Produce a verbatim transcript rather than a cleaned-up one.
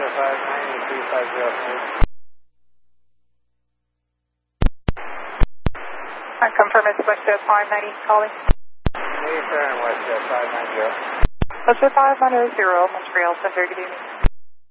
Westjet five ninety, three five zero three. I confirm it's Westjet five ninety calling. Affirm, Westjet five ninety. Westjet five ninety, Montreal, Center, good evening.